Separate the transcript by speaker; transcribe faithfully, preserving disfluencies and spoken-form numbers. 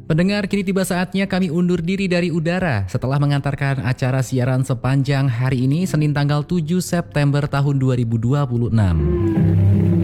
Speaker 1: Pendengar, kini tiba saatnya kami undur diri dari udara setelah mengantarkan acara siaran sepanjang hari ini, Senin tanggal tujuh September tahun dua ribu dua puluh enam.